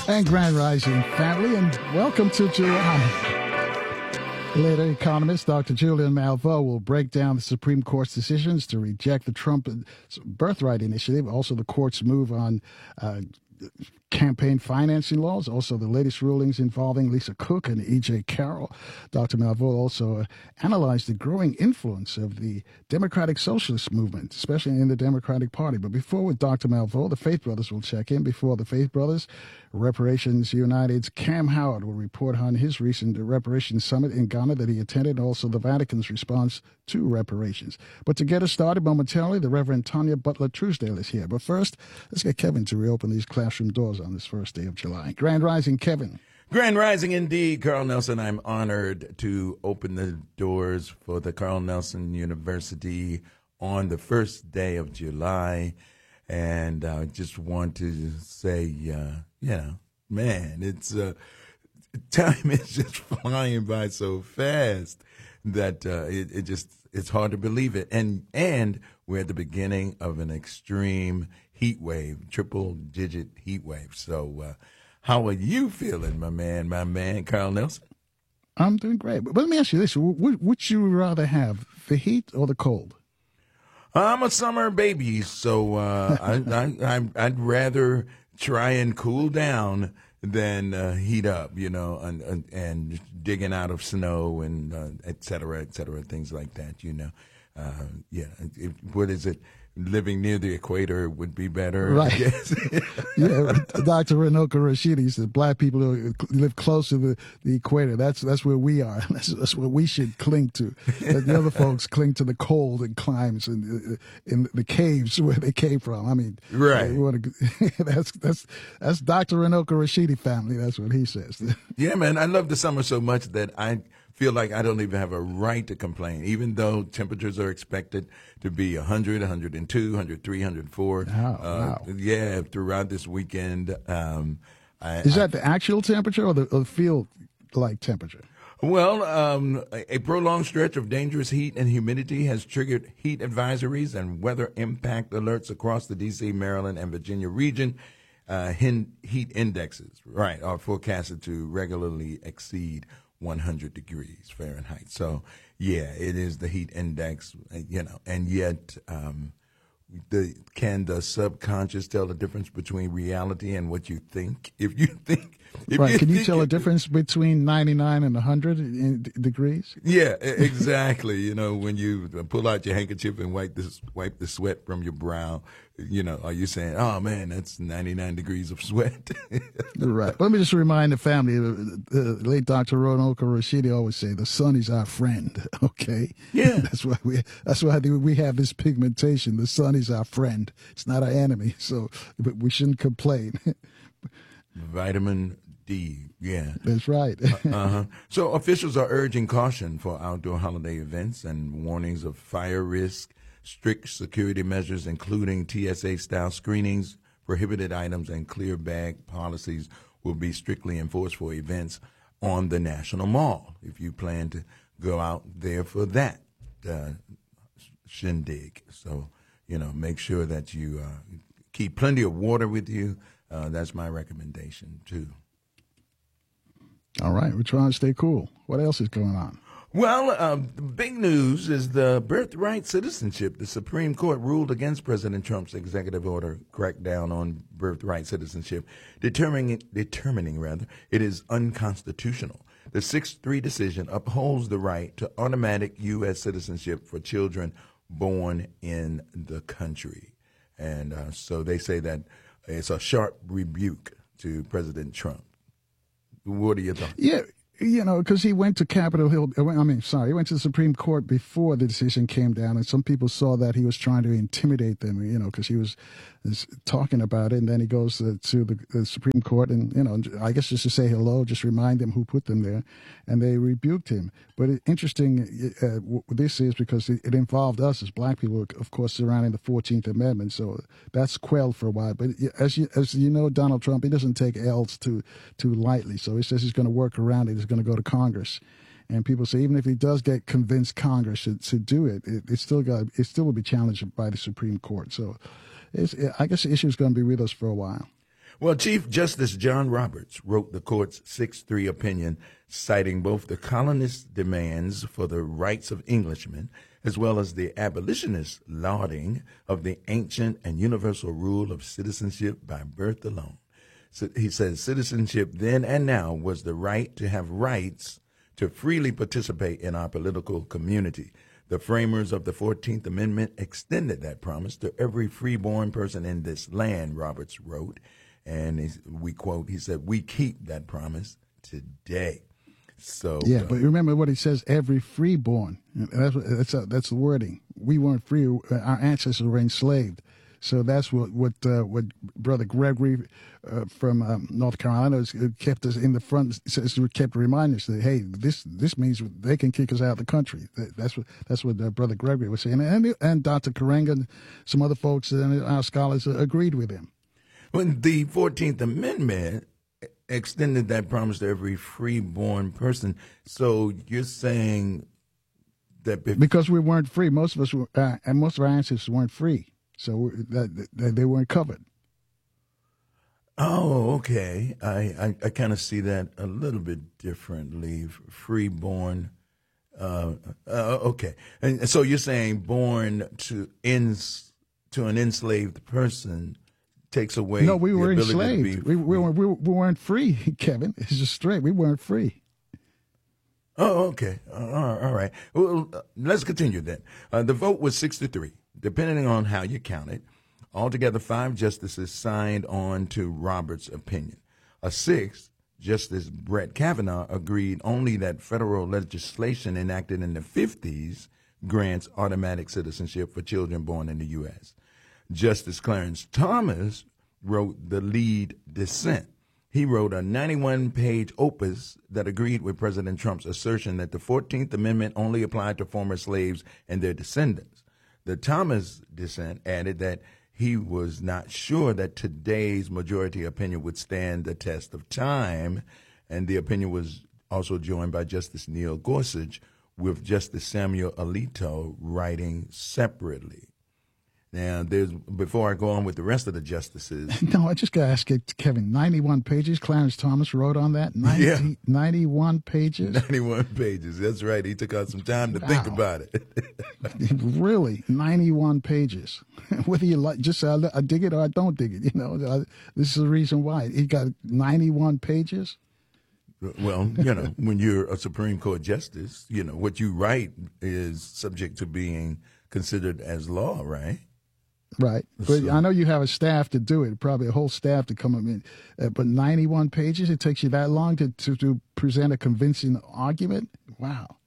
And Grand Rising family, and welcome to July. Later, economist Dr. Julian Malveaux will break down the Supreme Court's decisions to reject the Trump birthright initiative, also the court's move on campaign financing laws, also the latest rulings involving Lisa Cook and E.J. Carroll. Dr. Malveaux also analyzed the growing influence of the Democratic Socialist movement, especially in the Democratic Party. But before with Dr. Malveaux, the Faith Brothers will check in. Before the Faith Brothers, Reparations United's Cam Howard will report on his recent reparations summit in Ghana that he attended, and also the Vatican's response to reparations. But to get us started momentarily, the Reverend Tanya Butler Truesdale is here. But first, let's get Kevin to reopen these classroom doors on this first day of July. Grand Rising, Kevin. Grand Rising indeed, Carl Nelson. I'm honored to open the doors for the Carl Nelson University on the first day of July. And I just want to say, man, it's time is just flying by so fast that it's hard to believe it. And we're at the beginning of an extreme heat wave, triple-digit heat wave. So how are you feeling, my man, Carl Nelson? I'm doing great. But let me ask you this. Would you rather have the heat or the cold? I'm a summer baby, so I'd rather try and cool down than heat up, and digging out of snow and et cetera, things like that, what is it? Living near the equator would be better, right? I guess. Yeah, Dr. Renoka Rashidi said black people who live close to the equator. That's where we are. That's what we should cling to. The other folks cling to the cold and climes and in the caves where they came from. I mean, right? That's Dr. Renoka Rashidi family. That's what he says. Yeah, man, I love the summer so much that I feel like I don't even have a right to complain, even though temperatures are expected to be 100, 102, 103, 104. Wow. Yeah, throughout this weekend. Is that the actual temperature or the field-like temperature? Well, a prolonged stretch of dangerous heat and humidity has triggered heat advisories and weather impact alerts across the D.C., Maryland, and Virginia region. Heat indexes, are forecasted to regularly exceed 100 degrees Fahrenheit. So, yeah, it is the heat index, and yet can the subconscious tell the difference between reality and what you think? Can you tell a difference between 99 and 100 degrees? Yeah, exactly. When you pull out your handkerchief and wipe the sweat from your brow, are you saying, oh, man, that's 99 degrees of sweat? Right. Let me just remind the family, the late Dr. Renoka Rashidi always say, the sun is our friend, okay? Yeah. That's why we have this pigmentation. The sun is our friend. It's not our enemy, so we shouldn't complain. Vitamin D, yeah. That's right. So officials are urging caution for outdoor holiday events and warnings of fire risk. Strict security measures, including TSA-style screenings, prohibited items, and clear bag policies will be strictly enforced for events on the National Mall if you plan to go out there for that shindig. So, make sure that you keep plenty of water with you. That's my recommendation, too. All right. We're trying to stay cool. What else is going on? Well, the big news is the birthright citizenship. The Supreme Court ruled against President Trump's executive order crackdown on birthright citizenship, determining it is unconstitutional. The 6-3 decision upholds the right to automatic U.S. citizenship for children born in the country. And so they say that it's a sharp rebuke to President Trump. What are your thoughts? Yeah. Because he went to Capitol Hill. He went to the Supreme Court before the decision came down, and some people saw that he was trying to intimidate them, because he was talking about it, and then he goes to the Supreme Court, and, I guess just to say hello, just remind them who put them there, and they rebuked him. But interesting, this is because it involved us as black people, of course, surrounding the 14th Amendment, so that's quelled for a while. But as you know, Donald Trump, he doesn't take L's too lightly, so he says he's going to work around it. He's going to go to Congress. And people say even if he does get convinced Congress to do it, it still will be challenged by the Supreme Court. So I guess the issue is going to be with us for a while. Well, Chief Justice John Roberts wrote the court's 6-3 opinion, citing both the colonists' demands for the rights of Englishmen as well as the abolitionists' lauding of the ancient and universal rule of citizenship by birth alone. So he says citizenship then and now was the right to have rights to freely participate in our political community. The framers of the 14th Amendment extended that promise to every freeborn person in this land, Roberts wrote. And we quote, he said, "We keep that promise today." So yeah, but remember what he says: every freeborn. That's the wording. We weren't free; our ancestors were enslaved. So that's what Brother Gregory from North Carolina kept us in the front. Kept reminding us that, hey, this means they can kick us out of the country. That's what Brother Gregory was saying, and Dr. Karenga and some other folks and our scholars agreed with him. When the 14th Amendment extended that promise to every freeborn person, so you're saying that because we weren't free, most of us were, and most of our ancestors weren't free, so they weren't covered. Oh, okay. I kind of see that a little bit differently. Freeborn. Okay, and so you're saying born to an enslaved person takes away. No, we were the enslaved. We weren't free, Kevin. It's just straight. We weren't free. Oh, okay. All right. Well, let's continue then. The vote was 6-3, depending on how you count it. Altogether, 5 justices signed on to Roberts' opinion. A 6th, Justice Brett Kavanaugh, agreed only that federal legislation enacted in the 50s grants automatic citizenship for children born in the U.S. Justice Clarence Thomas wrote the lead dissent. He wrote a 91-page opus that agreed with President Trump's assertion that the 14th Amendment only applied to former slaves and their descendants. The Thomas dissent added that he was not sure that today's majority opinion would stand the test of time, and the opinion was also joined by Justice Neil Gorsuch, with Justice Samuel Alito writing separately. Now, before I go on with the rest of the justices. No, I just got to ask you, Kevin, 91 pages. Clarence Thomas wrote on that? 91 pages? 91 pages. That's right. He took out some time to think about it. Really? 91 pages. Whether you like, just I dig it or I don't dig it. This is the reason why. He got 91 pages. Well, when you're a Supreme Court justice, what you write is subject to being considered as law, right? Right. But I know you have a staff to do it, probably a whole staff to come up in. But 91 pages, it takes you that long to present a convincing argument? Wow.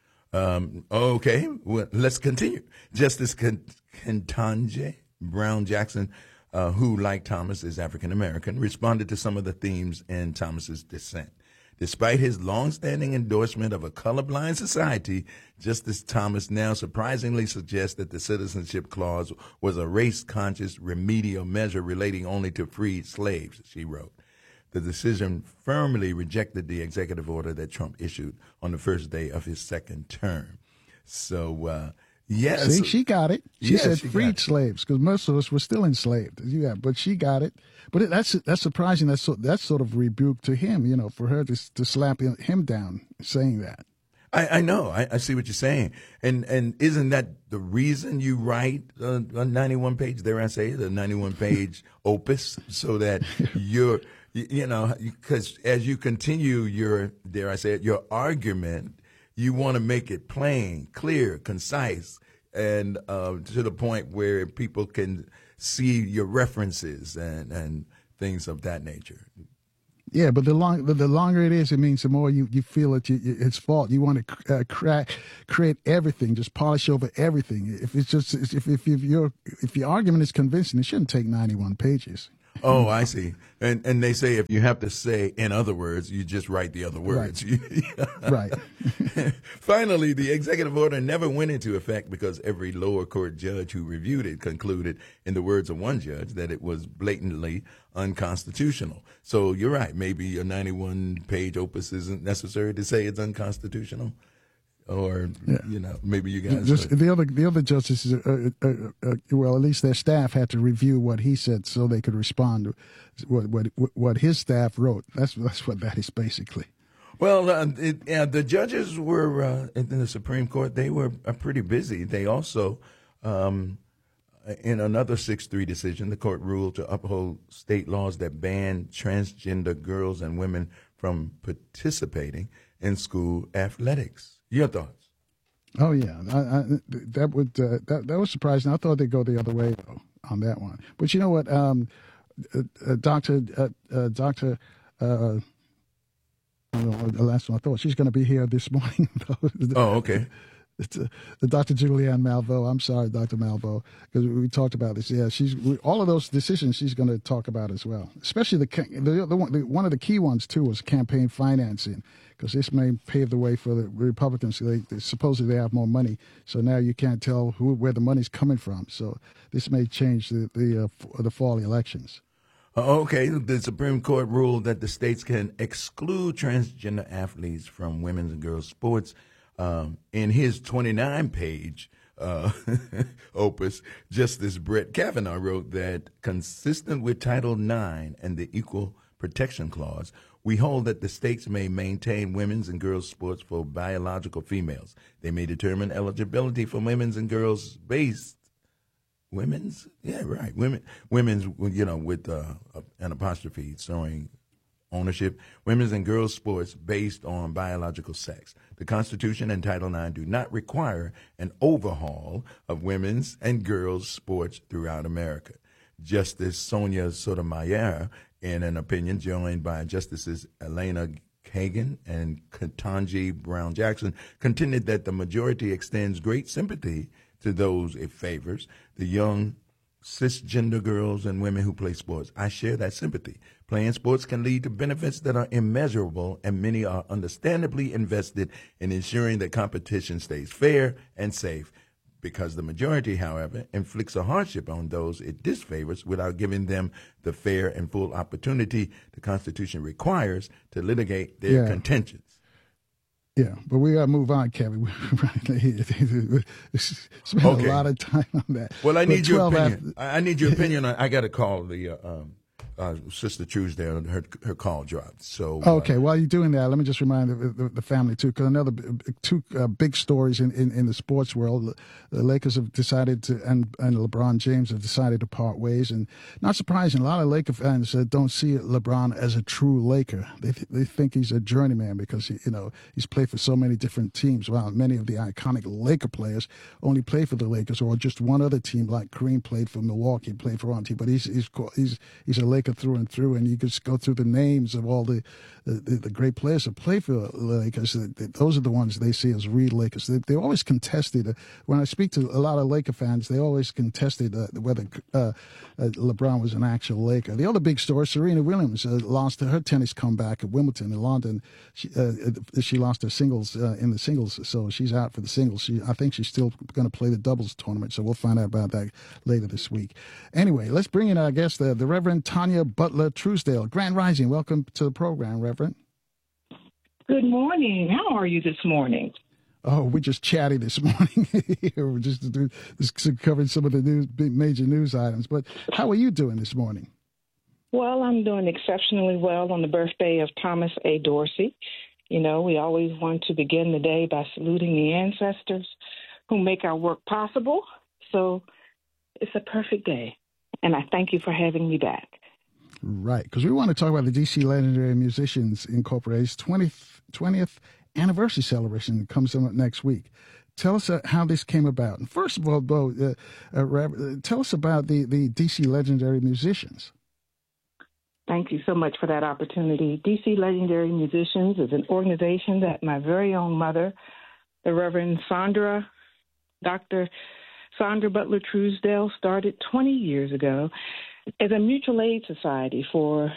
Okay. Well, let's continue. Justice Ketanji Brown Jackson, who, like Thomas, is African-American, responded to some of the themes in Thomas's dissent. Despite his longstanding endorsement of a colorblind society, Justice Thomas now surprisingly suggests that the citizenship clause was a race-conscious remedial measure relating only to freed slaves, she wrote. The decision firmly rejected the executive order that Trump issued on the first day of his second term. So, yes. See, she got it. She said freed slaves, because most of us were still enslaved. Yeah, but she got it. But that's surprising. That's sort of rebuke to him, for her to slap him down saying that. I know. I see what you're saying. And isn't that the reason you write a 91-page, dare I say, the 91-page opus, so that you're, because as you continue your, dare I say it, your argument, you want to make it plain, clear, concise, and to the point where people can see your references and things of that nature. Yeah, but the longer it is, it means the more you feel that it's fault. You want to create everything, just polish over everything. If your argument is convincing, it shouldn't take 91 pages. Oh, I see. And they say if you have to say, in other words, you just write the other words. Right. Finally, the executive order never went into effect because every lower court judge who reviewed it concluded, in the words of one judge, that it was blatantly unconstitutional. So you're right. Maybe a 91-page opus isn't necessary to say it's unconstitutional. or maybe you guys. The other justices, well, at least their staff had to review what he said so they could respond to what his staff wrote. That's what that is basically. Well, the judges were in the Supreme Court. They were pretty busy. They also, in another 6-3 decision, the court ruled to uphold state laws that ban transgender girls and women from participating in school athletics. Your thoughts? Oh yeah, that was surprising. I thought they'd go the other way though on that one. But you know what, Doctor. The last one I thought she's going to be here this morning. Oh, okay. Dr. Julianne Malveaux. I'm sorry, Dr. Malveaux, because we talked about this. Yeah, all of those decisions she's going to talk about as well. Especially one of the key ones too was campaign financing, because this may pave the way for the Republicans. They supposedly they have more money, so now you can't tell where the money's coming from. So this may change the fall elections. Okay, the Supreme Court ruled that the states can exclude transgender athletes from women's and girls' sports. In his 29-page opus, Justice Brett Kavanaugh wrote that, consistent with Title IX and the Equal Protection Clause, we hold that the states may maintain women's and girls' sports for biological females. They may determine eligibility for women's and girls' women's, with an apostrophe showing ownership, women's and girls' sports based on biological sex. The Constitution and Title IX do not require an overhaul of women's and girls' sports throughout America. Justice Sonia Sotomayor, in an opinion joined by Justices Elena Kagan and Ketanji Brown Jackson, contended that the majority extends great sympathy to those it favors, the young cisgender girls and women who play sports. I share that sympathy. Playing sports can lead to benefits that are immeasurable, and many are understandably invested in ensuring that competition stays fair and safe. Because the majority, however, inflicts a hardship on those it disfavors without giving them the fair and full opportunity the Constitution requires to litigate their contentions. Yeah, but we got to move on, Kevin. Spend a lot of time on that. Well, I need your opinion. I need your opinion. I got to call the Sister Truesdale. Her call dropped. So okay, while you're doing that, let me just remind the family too, because two big stories in the sports world. The Lakers have decided to, and LeBron James have decided to part ways, and not surprising, a lot of Laker fans don't see LeBron as a true Laker. They think he's a journeyman because he's played for so many different teams. While many of the iconic Laker players only play for the Lakers or just one other team, like Kareem played for Milwaukee, played for one team, but he's a Laker through and through. And you could just go through the names of all the great players that play for the Lakers. Those are the ones they see as real Lakers. They always contested. When I speak to a lot of Laker fans, they always contested whether LeBron was an actual Laker. The other big story, Serena Williams lost her tennis comeback at Wimbledon in London. She lost her singles in the singles, so she's out for the singles. I think she's still going to play the doubles tournament, so we'll find out about that later this week. Anyway, let's bring in our guest, the Reverend Tanya Butler Truesdale. Grand Rising, welcome to the program, Reverend. Good morning. How are you this morning? Oh, we're just chatty this morning. We're just covering some of the major news items. But how are you doing this morning? Well, I'm doing exceptionally well on the birthday of Thomas A. Dorsey. We always want to begin the day by saluting the ancestors who make our work possible. So it's a perfect day. And I thank you for having me back. Right, because we want to talk about the D.C. Legendary Musicians Incorporated's 20th anniversary celebration that comes up next week. Tell us how this came about. And first of all, Bo, tell us about the D.C. Legendary Musicians. Thank you so much for that opportunity. D.C. Legendary Musicians is an organization that my very own mother, the Reverend Dr. Sandra Butler Truesdale, started 20 years ago as a mutual aid society for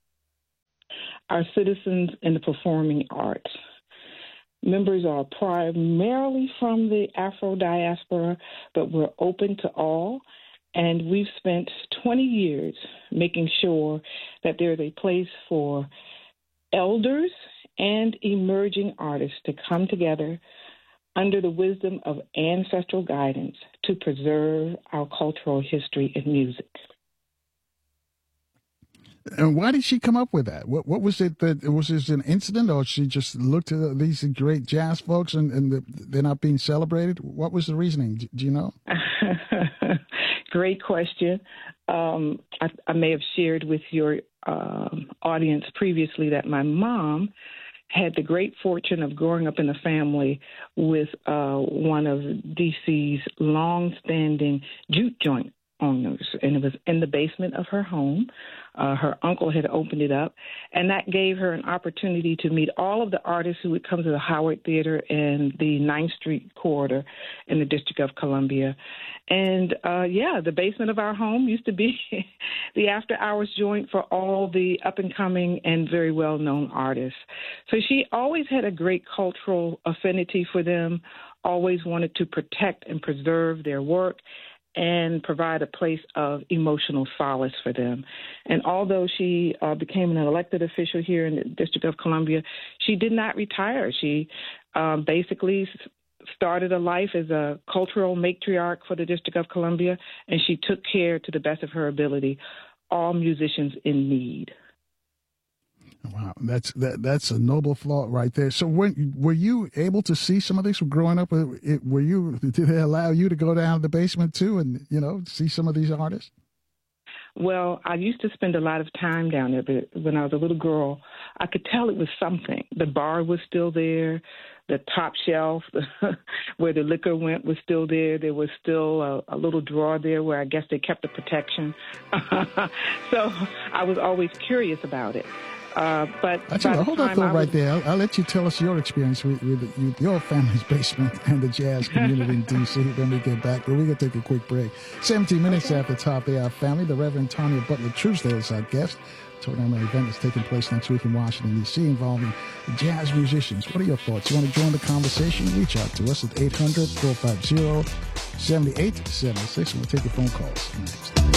our citizens in the performing arts. Members are primarily from the Afro diaspora, but we're open to all. And we've spent 20 years making sure that there's a place for elders and emerging artists to come together under the wisdom of ancestral guidance to preserve our cultural history in music. And why did she come up with that? What was it that was this an incident, or she just looked at these great jazz folks and they're not being celebrated? What was the reasoning? Do you know? Great question. I may have shared with your audience previously that my mom had the great fortune of growing up in a family with one of D.C.'s long-standing juke joint owners, and it was in the basement of her home. Her uncle had opened it up, and that gave her an opportunity to meet all of the artists who would come to the Howard Theater and the 9th Street corridor in the District of Columbia. And, the basement of our home used to be the after-hours joint for all the up-and-coming and very well-known artists. So she always had a great cultural affinity for them, always wanted to protect and preserve their work, and provide a place of emotional solace for them. And although she became an elected official here in the District of Columbia, she did not retire. She basically started a life as a cultural matriarch for the District of Columbia, and she took care, to the best of her ability, all musicians in need. Wow, that's a noble thought right there. So, were you able to see some of this growing up? Did they allow you to go down to the basement too, and see some of these artists? Well, I used to spend a lot of time down there, but when I was a little girl, I could tell it was something. The bar was still there. The top shelf where the liquor went was still there. There was still a little drawer there where I guess they kept the protection. So I was always curious about it. But hold that thought right there. I'll let you tell us your experience with your family's basement and the jazz community in D.C. when we get back. But we're going to take a quick break. 17 minutes after the top of our family, the Reverend Tanya Butler Truesdale is our guest. Talking about an event that's taking place next week in Washington, D.C. involving jazz musicians. What are your thoughts? You want to join the conversation? Reach out to us at 800-450-7876. We'll take your phone calls next.